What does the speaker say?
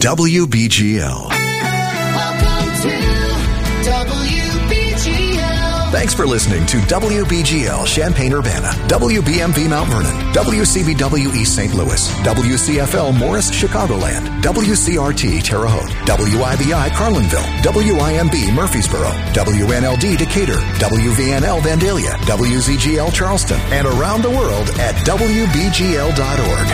WBGL. Welcome to WBGL. Thanks for listening to WBGL Champaign-Urbana, WBMV Mount Vernon, WCBW East St. Louis, WCFL Morris Chicagoland, WCRT Terre Haute, WIBI Carlinville, WIMB Murfreesboro, WNLD Decatur, WVNL Vandalia, WZGL Charleston, and around the world at WBGL.org.